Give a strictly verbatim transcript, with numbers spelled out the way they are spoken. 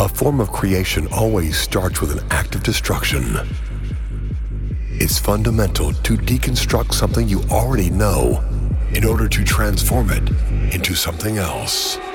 form of creation always starts with an act of destruction. It's fundamental to deconstruct something you already know in order to transform it into something else.